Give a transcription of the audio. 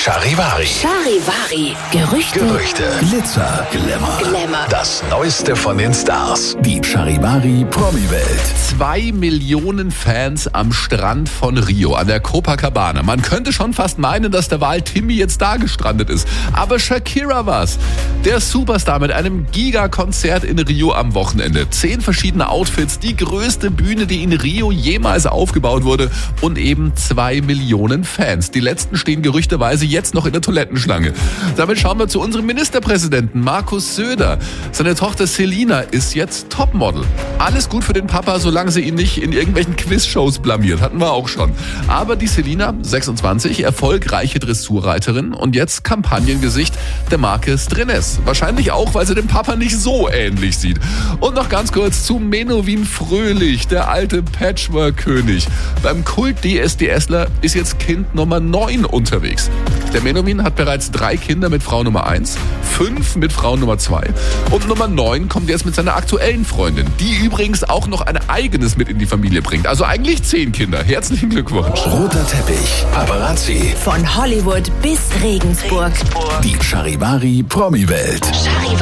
Charivari. Charivari. Gerüchte. Glitzer. Glamour. Das Neueste von den Stars. Die Charivari Promi-Welt. 2 Millionen Fans am Strand von Rio an der Copacabana. Man könnte schon fast meinen, dass der Wal Timmy jetzt da gestrandet ist. Aber Shakira war's. Der Superstar mit einem Giga-Konzert in Rio am Wochenende. 10 verschiedene Outfits, die größte Bühne, die in Rio jemals aufgebaut wurde. Und eben 2 Millionen Fans. Die letzten stehen gerüchteweise jetzt noch in der Toilettenschlange. Damit schauen wir zu unserem Ministerpräsidenten Markus Söder. Seine Tochter Selina ist jetzt Topmodel. Alles gut für den Papa, solange sie ihn nicht in irgendwelchen Quizshows blamiert. Hatten wir auch schon. Aber die Selina, 26, erfolgreiche Dressurreiterin und jetzt Kampagnengesicht der Marke Strenes. Wahrscheinlich auch, weil sie dem Papa nicht so ähnlich sieht. Und noch ganz kurz zu Menowin Fröhlich, der alte Patchwork-König. Beim Kult-DSDSler ist jetzt Kind Nummer 9 unterwegs. Der Menowin hat bereits 3 Kinder mit Frau Nummer 1, 5 mit Frau Nummer 2 und Nummer 9 kommt jetzt mit seiner aktuellen Freundin, die übrigens auch noch ein eigenes mit in die Familie bringt. Also eigentlich 10 Kinder. Herzlichen Glückwunsch. Roter Teppich. Paparazzi. Von Hollywood bis Regensburg. Die Charivari Promi-Welt. Charivari.